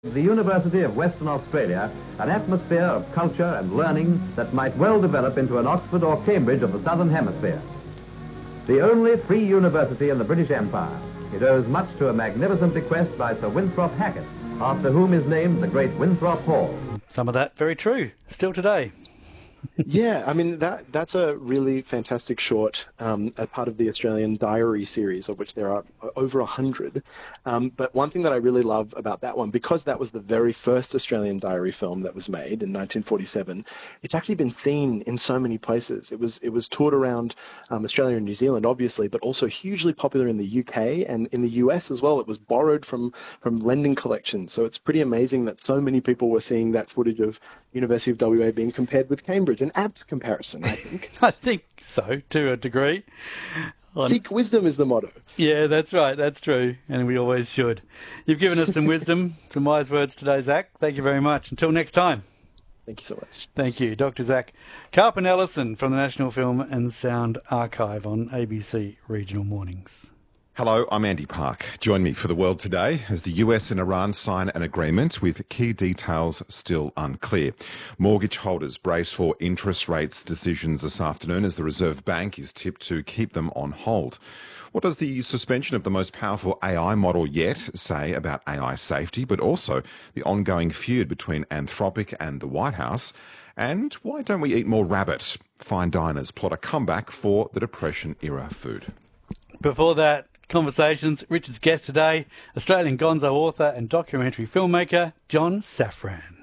The University of Western Australia, an atmosphere of culture and learning that might well develop into an Oxford or Cambridge of the Southern Hemisphere. The only free university in the British Empire, it owes much to a magnificent bequest by Sir Winthrop Hackett, after whom is named the great Winthrop Hall. Some of that very true, still today. Yeah, I mean, that's a really fantastic short, a part of the Australian Diary series, of which there are over 100. But one thing that I really love about that one, because that was the very first Australian diary film that was made in 1947, it's actually been seen in so many places. It was toured around Australia and New Zealand, obviously, but also hugely popular in the UK and in the US as well. It was borrowed from lending collections. So it's pretty amazing that so many people were seeing that footage of University of WA being compared with Cambridge. An apt comparison, I think. I think so, to a degree. Seek wisdom is the motto. Yeah, that's right. That's true. And we always should. You've given us some wisdom, some wise words today, Zach. Thank you very much. Until next time. Thank you so much. Thank you. Dr. Zach Karpen-Ellison from the National Film and Sound Archive on ABC Regional Mornings. Hello, I'm Andy Park. Join me for The World Today as the US and Iran sign an agreement with key details still unclear. Mortgage holders brace for interest rates decisions this afternoon as the Reserve Bank is tipped to keep them on hold. What does the suspension of the most powerful AI model yet say about AI safety, but also the ongoing feud between Anthropic and the White House? And why don't we eat more rabbit? Fine diners plot a comeback for the Depression-era food. Before that, Conversations, Richard's guest today, Australian gonzo author and documentary filmmaker John Safran.